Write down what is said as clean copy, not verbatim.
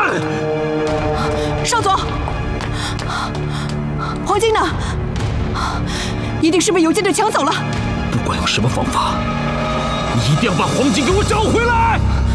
少佐，黄金呢？一定是被有劲的抢走了。 不管用什么方法，你一定要把黄金给我找回来！